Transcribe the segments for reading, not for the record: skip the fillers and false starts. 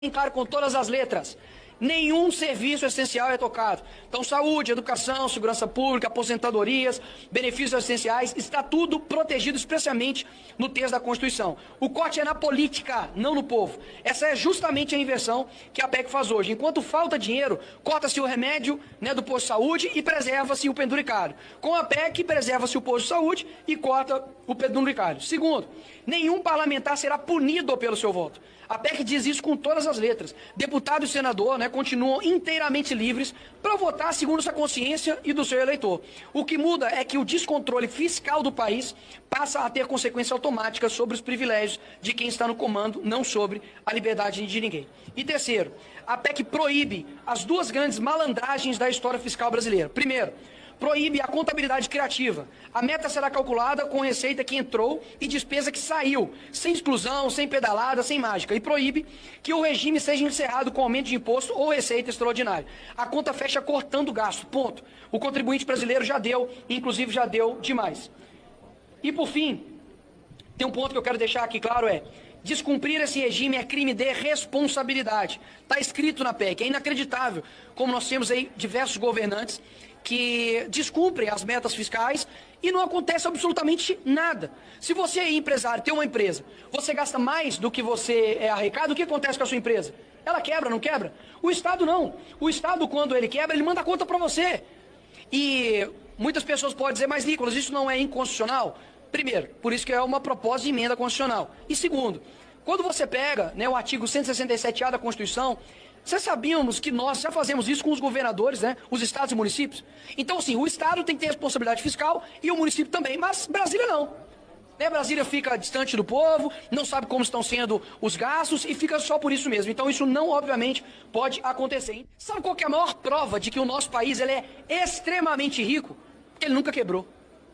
claro com todas as letras. Nenhum serviço essencial é tocado. Então, saúde, educação, segurança pública, aposentadorias, benefícios essenciais, está tudo protegido expressamente no texto da Constituição. O corte é na política, não no povo. Essa é justamente a inversão que a PEC faz hoje. Enquanto falta dinheiro, corta-se o remédio, do posto de saúde e preserva-se o penduricário. Com a PEC, preserva-se o posto de saúde e corta o penduricário. Segundo, nenhum parlamentar será punido pelo seu voto. A PEC diz isso com todas as letras. Deputado e senador, continuam inteiramente livres para votar segundo sua consciência e do seu eleitor. O que muda é que o descontrole fiscal do país passa a ter consequências automáticas sobre os privilégios de quem está no comando, não sobre a liberdade de ninguém. E terceiro, a PEC proíbe as duas grandes malandragens da história fiscal brasileira. Primeiro, proíbe a contabilidade criativa. A meta será calculada com receita que entrou e despesa que saiu, sem exclusão, sem pedalada, sem mágica. E proíbe que o regime seja encerrado com aumento de imposto ou receita extraordinária. A conta fecha cortando gasto, ponto. O contribuinte brasileiro já deu, inclusive já deu demais. E por fim, tem um ponto que eu quero deixar aqui claro, descumprir esse regime é crime de responsabilidade. Está escrito na PEC, é inacreditável como nós temos aí diversos governantes que descumprem as metas fiscais e não acontece absolutamente nada. Se você é empresário, tem uma empresa, você gasta mais do que você arrecada, o que acontece com a sua empresa? Ela quebra, não quebra? O Estado não. O Estado, quando ele quebra, ele manda a conta para você. E muitas pessoas podem dizer, mas Nicolas, isso não é inconstitucional? Primeiro, por isso que é uma proposta de emenda constitucional. E segundo, quando você pega o artigo 167A da Constituição, vocês sabíamos que nós já fazemos isso com os governadores, os estados e municípios? Então, assim, o estado tem que ter responsabilidade fiscal e o município também, mas Brasília não. Brasília fica distante do povo, não sabe como estão sendo os gastos e fica só por isso mesmo. Então, isso não, obviamente, pode acontecer. Sabe qual que é a maior prova de que o nosso país ele é extremamente rico? Porque ele nunca quebrou.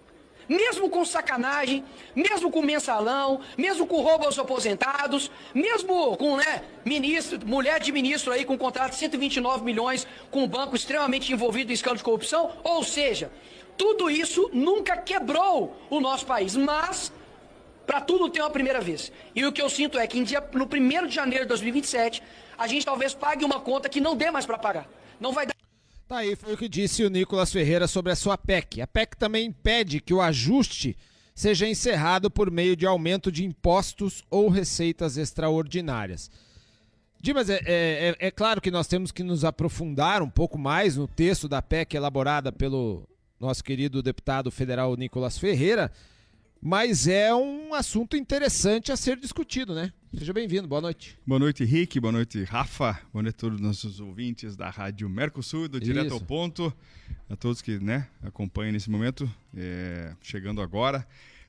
Mesmo com sacanagem, mesmo com mensalão, mesmo com roubo aos aposentados, mesmo com mulher de ministro aí com contrato de 129 milhões com um banco extremamente envolvido em escândalo de corrupção, ou seja, tudo isso nunca quebrou o nosso país, mas para tudo tem uma primeira vez. E o que eu sinto é que no 1º de janeiro de 2027, a gente talvez pague uma conta que não dê mais para pagar. Não vai dar. Tá aí, foi o que disse o Nicolas Ferreira sobre a sua PEC. A PEC também impede que o ajuste seja encerrado por meio de aumento de impostos ou receitas extraordinárias. Dimas, é claro que nós temos que nos aprofundar um pouco mais no texto da PEC elaborada pelo nosso querido deputado federal Nicolas Ferreira, mas é um assunto interessante a ser discutido, né? Seja bem-vindo, boa noite. Boa noite, Rick, boa noite, Rafa, boa noite a todos os nossos ouvintes da Rádio Mercosul, do Direto ao Ponto, a todos que acompanham nesse momento, chegando agora.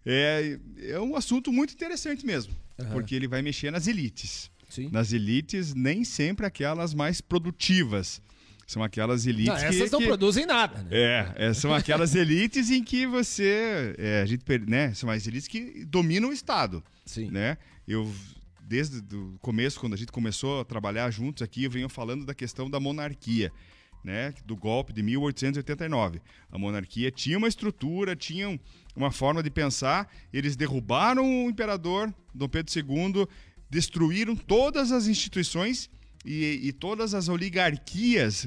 É um assunto muito interessante mesmo, porque ele vai mexer nas elites. Sim. Nas elites, nem sempre aquelas mais produtivas. São aquelas elites essas não produzem nada, né? São aquelas elites em que você... são as elites que dominam o Estado. Sim. Eu, desde o começo, quando a gente começou a trabalhar juntos aqui, eu venho falando da questão da monarquia, do golpe de 1889. A monarquia tinha uma estrutura, tinha uma forma de pensar, eles derrubaram o imperador Dom Pedro II, destruíram todas as instituições e todas as oligarquias,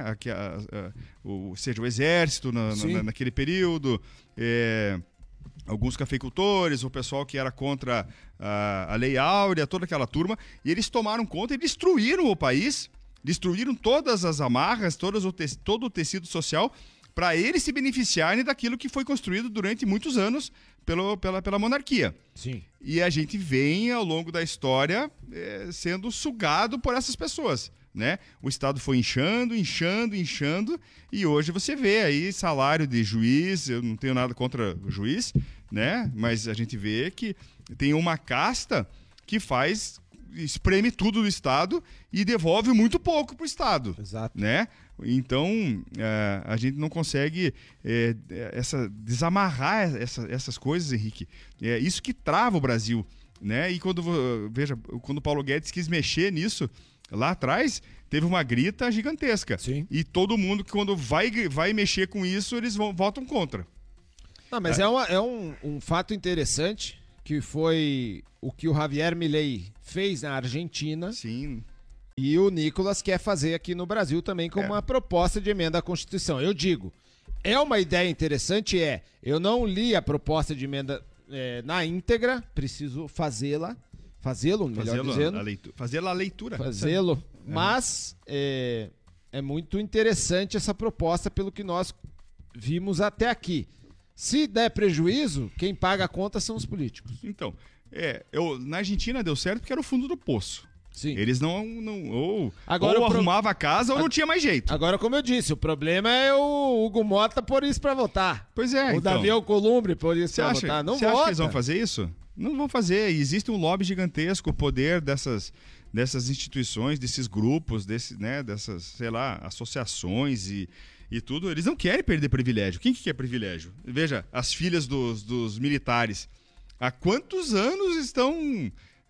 seja o exército naquele período, alguns cafeicultores, o pessoal que era contra a Lei Áurea, toda aquela turma, e eles tomaram conta e destruíram o país, destruíram todas as amarras, todo o tecido social, para eles se beneficiarem daquilo que foi construído durante muitos anos pela monarquia. Sim. E a gente vem, ao longo da história, sendo sugado por essas pessoas. O Estado foi inchando, e hoje você vê aí salário de juiz, eu não tenho nada contra o juiz, mas a gente vê que tem uma casta que espreme tudo do Estado e devolve muito pouco para o Estado. Exato. Então, a gente não consegue desamarrar essas coisas, Henrique. É isso que trava o Brasil. E quando o Paulo Guedes quis mexer nisso, lá atrás, teve uma grita gigantesca. Sim. E todo mundo que quando vai mexer com isso, eles votam contra. Não, mas é um fato interessante, que foi o que o Javier Milei fez na Argentina. Sim. E o Nicolas quer fazer aqui no Brasil também com uma proposta de emenda à Constituição. Eu digo, é uma ideia interessante, eu não li a proposta de emenda na íntegra, preciso fazê-lo, melhor dizendo. Fazê-la a leitura. Fazê-lo, mas é muito interessante essa proposta pelo que nós vimos até aqui. Se der prejuízo, quem paga a conta são os políticos. Então, na Argentina deu certo porque era o fundo do poço. Sim. Eles não Agora ou arrumava a casa ou não tinha mais jeito. Agora, como eu disse, o problema é o Hugo Mota pôr isso pra votar. Pois é, o então. Davi Alcolumbre pôr isso pra votar. Não Você acha que eles vão fazer isso? Não vão fazer. E existe um lobby gigantesco, o poder dessas instituições, desses grupos, dessas, sei lá, associações e tudo. Eles não querem perder privilégio. Quem que quer privilégio? Veja, as filhas dos militares. Há quantos anos estão...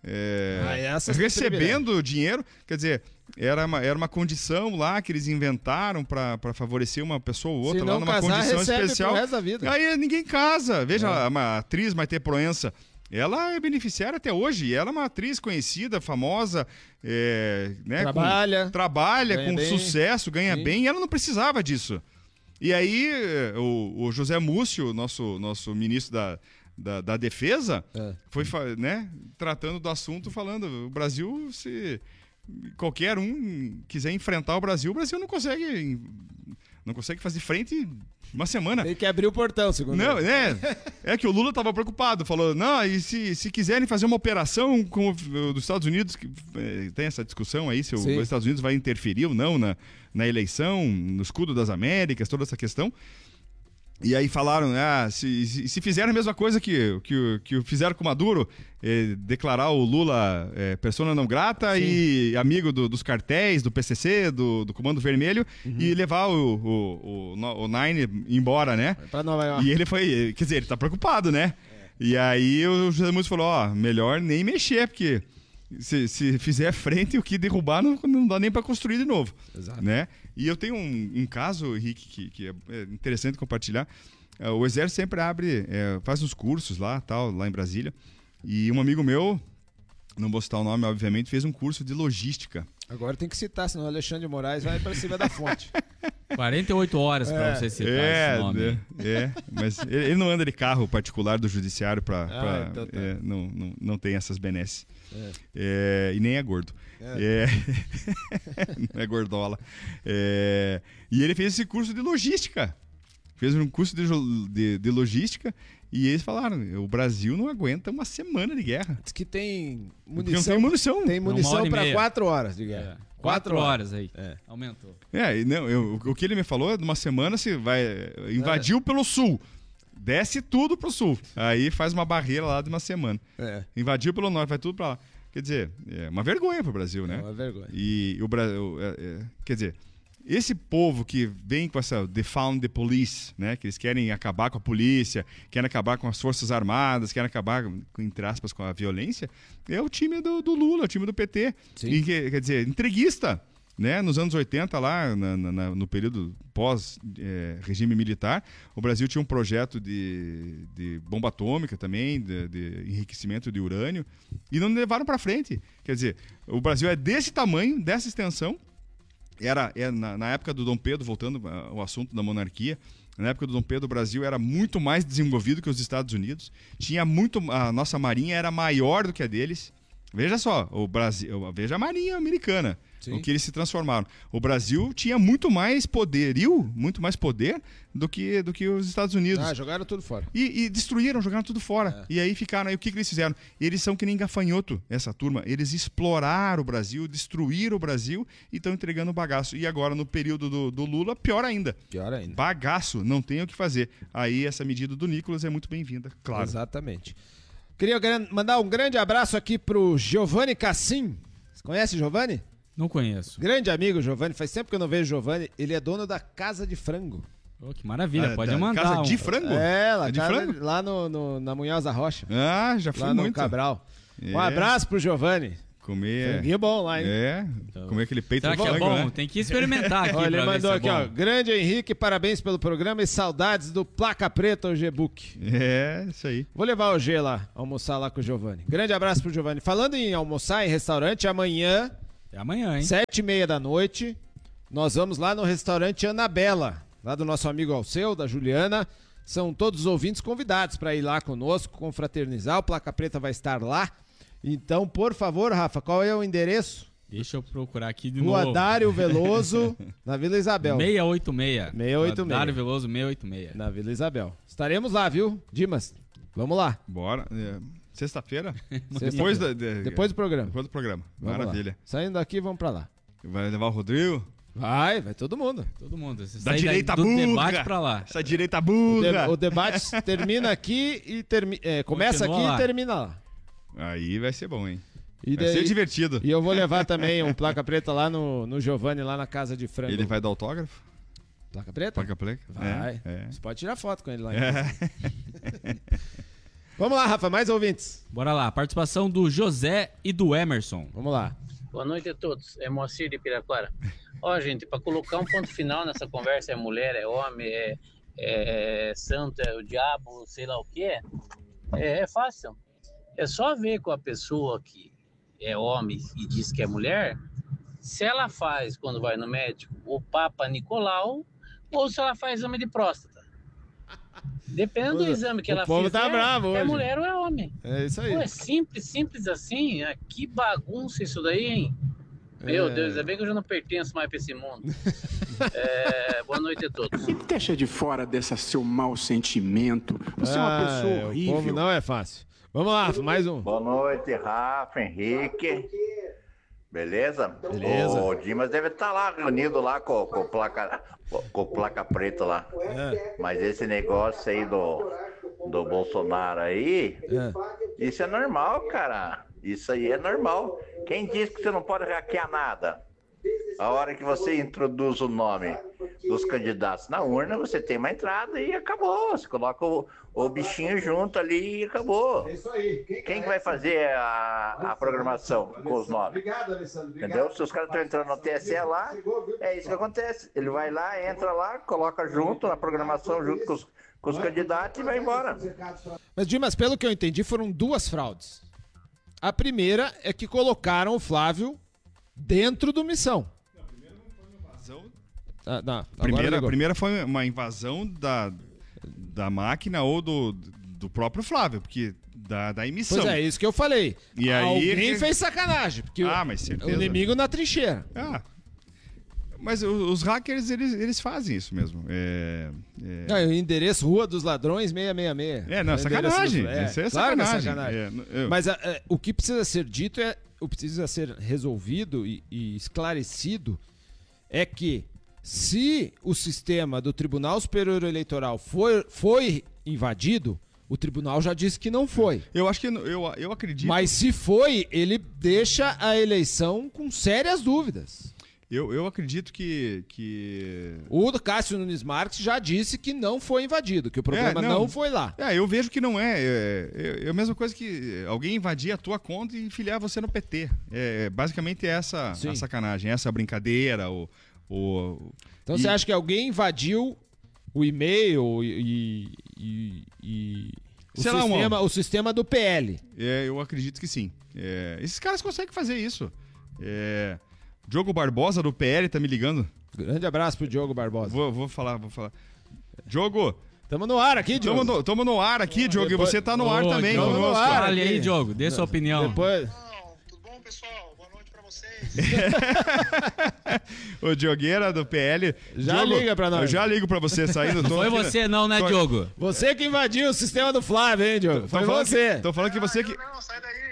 recebendo dinheiro, quer dizer, era uma condição lá que eles inventaram para favorecer uma pessoa ou outra, lá numa condição especial. Pro resto da vida. Aí ninguém casa. Veja, uma atriz, Maite Proença, ela é beneficiária até hoje. Ela é uma atriz conhecida, famosa, né, trabalha com bem, sucesso, ganha bem, e ela não precisava disso. E aí o José Múcio, nosso ministro da defesa, foi, né, tratando do assunto, falando, o Brasil, se qualquer um quiser enfrentar o Brasil não consegue fazer frente em uma semana. Tem que abrir o portão, segundo ele. É que o Lula estava preocupado, falou, não, e se quiserem fazer uma operação como dos Estados Unidos, que tem essa discussão aí, se os Estados Unidos vai interferir ou não na eleição, no escudo das Américas, toda essa questão. E aí falaram, se fizerem a mesma coisa que fizeram com o Maduro, declarar o Lula persona não grata e amigo dos cartéis, do PCC, do Comando Vermelho, e levar o Nine embora, né? Pra Nova York. E ele foi, quer dizer, ele tá preocupado, né? E aí o José Múcio falou, melhor nem mexer, porque se fizer frente, o que derrubar não dá nem para construir de novo. Exato. Né? E eu tenho um caso, Henrique, que é interessante compartilhar. O Exército sempre faz uns cursos lá em Brasília. E um amigo meu, não vou citar o nome, obviamente, fez um curso de logística. Agora tem que citar, senão o Alexandre de Moraes vai para cima da fonte. 48 horas para você citar esse nome. Mas ele não anda de carro particular do judiciário então tá. Não tem essas benesses. E nem é gordo. Não é gordola. E ele fez esse curso de logística. Fez um curso de logística e eles falaram, o Brasil não aguenta uma semana de guerra. Diz que tem munição. Porque não tem munição. Tem munição para 4 horas de guerra. 4 horas aí. Aumentou. O que ele me falou, numa semana você vai invadiu pelo sul. Desce tudo pro sul. Aí faz uma barreira lá de uma semana. Invadiu pelo norte, vai tudo pra lá. Quer dizer, é uma vergonha pro Brasil, né? É uma vergonha. E o Brasil... quer dizer, esse povo que vem com essa defund the police, né? Que eles querem acabar com a polícia, querem acabar com as forças armadas, querem acabar, entre aspas, com a violência, é o time do Lula, é o time do PT. E, quer dizer, entreguista. Né? Nos anos 80, lá no período pós-regime militar, o Brasil tinha um projeto de bomba atômica também, de enriquecimento de urânio, e não levaram para frente. Quer dizer, o Brasil é desse tamanho, dessa extensão. Na época do Dom Pedro, voltando ao assunto da monarquia, na época do Dom Pedro, o Brasil era muito mais desenvolvido que os Estados Unidos. A nossa marinha era maior do que a deles. Veja só, veja a marinha americana. O que eles se transformaram. O Brasil tinha muito mais poder do que os Estados Unidos. Jogaram tudo fora. E jogaram tudo fora. E aí ficaram, aí o que eles fizeram? Eles são que nem gafanhoto, essa turma. Eles exploraram o Brasil, destruíram o Brasil e estão entregando bagaço. E agora, no período do Lula, pior ainda. Bagaço, não tem o que fazer. Aí essa medida do Nicolas é muito bem-vinda, claro. Exatamente. Queria mandar um grande abraço aqui pro Giovanni Cassim. Você conhece o Giovanni? Não conheço. Grande amigo, Giovanni. Faz tempo que eu não vejo o Giovanni. Ele é dono da Casa de Frango. Que maravilha, pode mandar. Casa de frango? Lá na Munhoz da Rocha. Já fui lá muito. No Cabral. Um abraço pro Giovanni. Comer. Franguinho bom lá, hein? Então, comer aquele peito de frango, que é bom? Né? Tem que experimentar aqui. Ele mandou aqui, grande Henrique, parabéns pelo programa e saudades do Placa Preta, o G-Book. Isso aí. Vou levar o G lá, almoçar lá com o Giovanni. Grande abraço pro Giovanni. Falando em almoçar em restaurante, amanhã É amanhã, hein? 7h30 da noite, nós vamos lá no restaurante Anabela, lá do nosso amigo Alceu, da Juliana. São todos os ouvintes convidados para ir lá conosco, confraternizar. O Placa Preta vai estar lá. Então, por favor, Rafa, qual é o endereço? Deixa eu procurar aqui de Rua novo. Dário Veloso, na Vila Isabel. 686. 686. Dário Veloso 686. Na Vila Isabel. Estaremos lá, viu, Dimas? Vamos lá. Bora. Sexta-feira? Sexta-feira. Depois do programa. Depois do programa. Vamos Maravilha. lá. Saindo daqui, vamos pra lá. Vai levar o Rodrigo? Vai todo mundo. Todo mundo. Você Da sai direita do burra. debate pra lá. Essa direita burra. O debate termina aqui e começa Continua aqui lá. e termina lá. Aí vai ser bom, hein? E Vai ser divertido. E eu vou levar também um Placa Preta lá no Giovanni, lá na casa de frango. Ele vai dar autógrafo? Placa Preta? Placa Preta? Vai. É. Você pode tirar foto com ele lá. Vamos lá, Rafa, mais ouvintes. Bora lá. Participação do José e do Emerson. Vamos lá. Boa noite a todos. É Moacir de Piraquara. Ó, gente, para colocar um ponto final nessa conversa, é mulher, é homem, é santo, é o diabo, sei lá o que é fácil. É só ver com a pessoa que é homem e diz que é mulher, se ela faz, quando vai no médico, o Papa Nicolau, ou se ela faz exame de próstata. Dependendo do exame que ela povo fizer, tá bravo é hoje. mulher ou é homem. É isso aí. Pô, é simples assim. Que bagunça isso daí, hein? Meu Deus, ainda bem que eu já não pertenço mais pra esse mundo. Boa noite a todos. E deixa de fora desse seu mau sentimento. Você é uma pessoa O horrível. povo não é fácil. Vamos lá, Rafa, mais um. Boa noite, Rafa, Henrique. Beleza? Beleza. O Dimas deve estar lá reunido lá com o placa preta lá. Mas esse negócio aí do Bolsonaro aí, isso é normal, cara. Isso aí é normal. Quem diz que você não pode hackear nada? A hora que você introduz o nome dos candidatos na urna, você tem uma entrada e acabou. Você coloca o bichinho junto ali e acabou. É isso aí. Quem que vai fazer a programação com os nomes? Obrigado, Alessandro. Entendeu? Se os caras estão entrando no TSE lá, é isso que acontece. Ele vai lá, entra lá, coloca junto na programação, junto com os candidatos e vai embora. Mas, Dimas, pelo que eu entendi, foram duas fraudes. A primeira é que colocaram o Flávio dentro do Missão. A primeira foi uma invasão da máquina ou do próprio Flávio, porque da emissão. Pois é, isso que eu falei. E aí Alguém fez sacanagem, porque mas certeza. o inimigo na trincheira. Mas os hackers, eles fazem isso mesmo. O endereço Rua dos Ladrões 666. Não, sacanagem. Isso é claro que é sacanagem. Mas o que precisa ser dito o que precisa ser resolvido e esclarecido é que se o sistema do Tribunal Superior Eleitoral foi invadido, o tribunal já disse que não foi. Eu acho que eu acredito. Mas se foi, ele deixa a eleição com sérias dúvidas. Eu acredito que... O Cássio Nunes Marques já disse que não foi invadido, que o programa não foi lá. Eu vejo que não é. É a mesma coisa que alguém invadir a tua conta e filiar você no PT. Basicamente essa a sacanagem, essa brincadeira. Então você acha que alguém invadiu o e-mail e o sistema do PL? Eu acredito que sim. Esses caras conseguem fazer isso. Diogo Barbosa do PL tá me ligando. Grande abraço pro Diogo Barbosa. Vou falar. Diogo. Tamo no ar aqui, Diogo. Tamo no ar aqui, Diogo. E você tá no ar também. Diogo, conosco. fale aí, Diogo. Dê sua opinião. Depois... Tudo bom, pessoal? Boa noite pra vocês. O Diogueira do PL. Já liga pra nós. Eu já ligo pra você saindo. Não foi você não, né, Diogo? Você que invadiu o sistema do Flávio, hein, Diogo? Foi você. Tô falando que você que... Não, sai daí.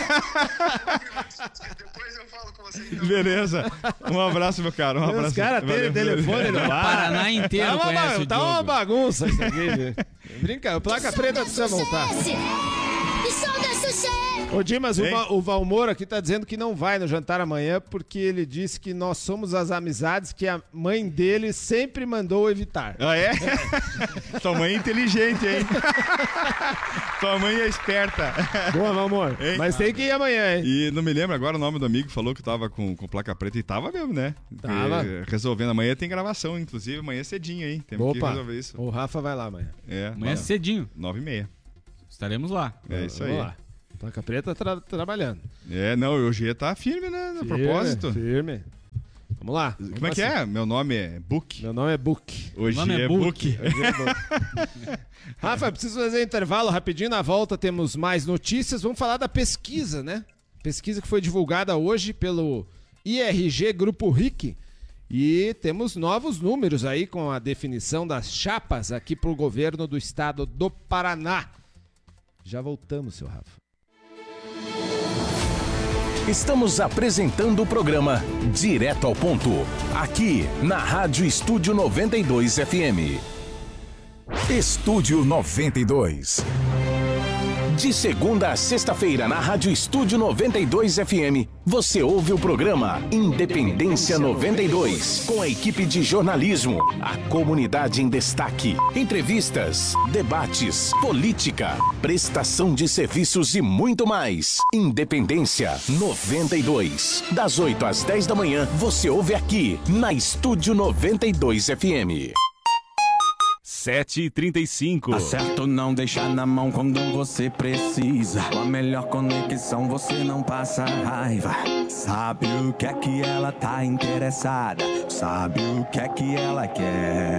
Depois eu falo com você. Então. Beleza. Um abraço, meu cara. Um abraço. Os caras têm telefone no O bar. Paraná inteiro conhece o Diogo. Tá uma bagunça isso aqui, velho. Brinca, Placa Preta precisa voltar. Ô Dimas, o Valmor aqui tá dizendo que não vai no jantar amanhã porque ele disse que nós somos as amizades que a mãe dele sempre mandou evitar. Ah, é? Tua mãe é inteligente, hein? Tua mãe é esperta. Boa, Valmor. Hein? Mas tem que ir amanhã, hein? E não me lembro agora o nome do amigo que falou que tava com placa preta e tava mesmo, né? Tava. Resolvendo. Amanhã tem gravação, inclusive amanhã cedinho, hein? Temos que resolver isso. O Rafa vai lá amanhã. Amanhã cedinho. 9h30. Estaremos lá. É isso Vamos aí. lá. Placa Preta trabalhando. Não, o G tá firme, né? No propósito. Firme. Vamos lá. Como é que é? Meu nome é Book. Meu nome é Book. Hoje é Book. Rafa, preciso fazer intervalo rapidinho. Na volta temos mais notícias. Vamos falar da pesquisa, né? Pesquisa que foi divulgada hoje pelo IRG Grupo RIC. E temos novos números aí com a definição das chapas aqui para o governo do estado do Paraná. Já voltamos, seu Rafa. Estamos apresentando o programa Direto ao Ponto, aqui na Rádio Estúdio 92 FM. Estúdio 92. De segunda a sexta-feira, na Rádio Estúdio 92 FM, você ouve o programa Independência 92, com a equipe de jornalismo, a comunidade em destaque, entrevistas, debates, política, prestação de serviços e muito mais. Independência 92. Das 8 às 10 da manhã, você ouve aqui, na Estúdio 92 FM. 7h35. Acerto não deixar na mão quando você precisa. Com a melhor conexão você não passa raiva. Sabe o que é que ela tá interessada? Sabe o que é que ela quer?